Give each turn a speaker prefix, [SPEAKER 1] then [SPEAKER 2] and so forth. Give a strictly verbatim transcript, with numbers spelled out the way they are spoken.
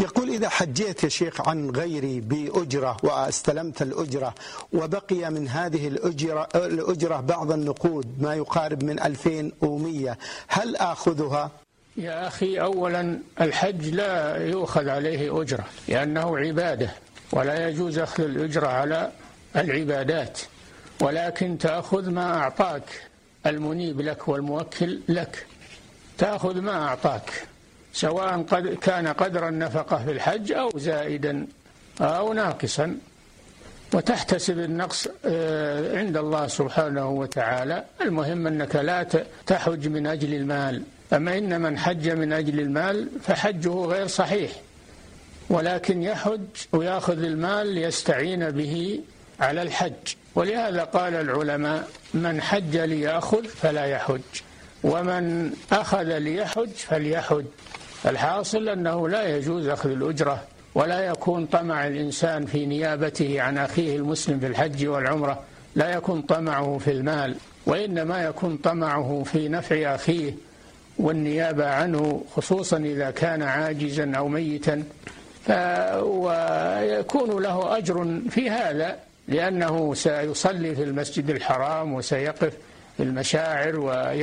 [SPEAKER 1] يقول إذا حجيت يا شيخ عن غيري بأجرة واستلمت الأجرة وبقي من هذه الأجرة, الأجرة بعض النقود ما يقارب من ألفين ومئة، هل آخذها؟
[SPEAKER 2] يا أخي، أولا الحج لا يؤخذ عليه أجرة لأنه عبادة، ولا يجوز أخذ الأجرة على العبادات، ولكن تأخذ ما أعطاك المنيب لك والموكل لك، تأخذ ما أعطاك سواء قد كان قدر النفقة في الحج أو زائدا أو ناقصا، وتحتسب النقص عند الله سبحانه وتعالى. المهم أنك لا تحج من أجل المال، أما إن من حج من أجل المال فحجه غير صحيح، ولكن يحج ويأخذ المال ليستعين به على الحج. ولهذا قال العلماء: من حج ليأخذ فلا يحج، ومن أخذ ليحج فليحج. الحاصل أنه لا يجوز أخذ الأجرة، ولا يكون طمع الإنسان في نيابته عن أخيه المسلم في الحج والعمرة، لا يكون طمعه في المال، وإنما يكون طمعه في نفع أخيه والنيابة عنه، خصوصا إذا كان عاجزا أو ميتا، ويكون له أجر في هذا، لأنه سيصلي في المسجد الحرام وسيقف في المشاعر و